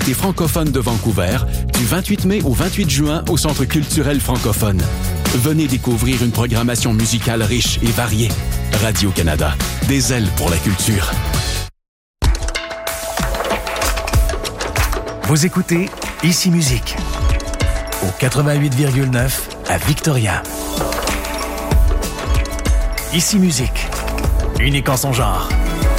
des francophones de Vancouver, du 28 mai au 28 juin au Centre culturel francophone. Venez découvrir une programmation musicale riche et variée. Radio-Canada, des ailes pour la culture. Vous écoutez Ici Musique au 88,9 à Victoria. Ici Musique, unique en son genre.